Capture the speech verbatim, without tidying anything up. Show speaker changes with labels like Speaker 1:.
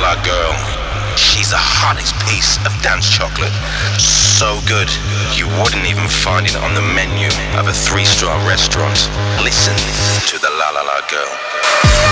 Speaker 1: La girl. She's the hottest piece of dance chocolate. So good, you wouldn't even find it on the menu of a three-star restaurant. Listen to the La La La girl.